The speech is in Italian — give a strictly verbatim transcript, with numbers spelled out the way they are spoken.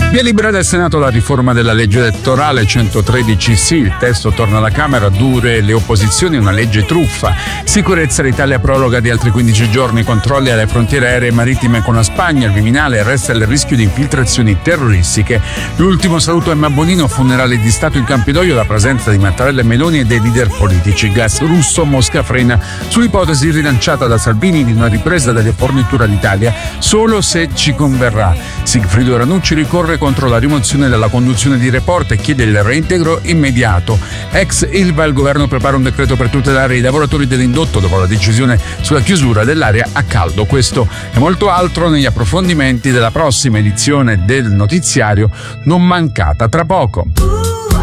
Via libera del Senato la riforma della legge elettorale, centotredici sì, il testo torna alla Camera, dure le opposizioni, una legge truffa. Sicurezza, l'Italia proroga di altri quindici giorni controlli alle frontiere aeree e marittime con la Spagna, il Viminale resta il rischio di infiltrazioni terroristiche. L'ultimo saluto a Emma Bonino, funerale di Stato in Campidoglio, la presenza di Mattarella e Meloni e dei leader politici. Gas russo, Mosca frena sull'ipotesi rilanciata da Salvini di una ripresa delle forniture all'Italia solo se ci converrà. Sigfrido Ranucci ricorre contro la rimozione della conduzione di Report e chiede il reintegro immediato. Ex Ilva, il governo prepara un decreto per tutelare i lavoratori dell'indotto dopo la decisione sulla chiusura dell'area a caldo. Questo e molto altro negli approfondimenti della prossima edizione del notiziario, non mancata tra poco.